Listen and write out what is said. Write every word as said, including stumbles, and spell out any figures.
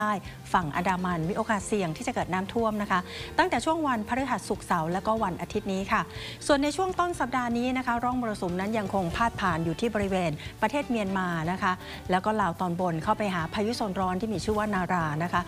ฝั่งอันดามันมีโอกาสเสี่ยงที่จะเกิดน้ำท่วมนะคะตั้งแต่ช่วงวันพฤหัสศุกร์เสาร์และก็วันอาทิตย์นี้ค่ะส่วนในช่วงต้นสัปดาห์นี้นะคะร่องมรสุมนั้นยังคงพาดผ่านอยู่ที่บริเวณประเทศเมียนมานะคะแล้วก็ลาวตอนบนเข้าไปหาพายุโซนร้อนที่มีชื่อว่านารานะคะ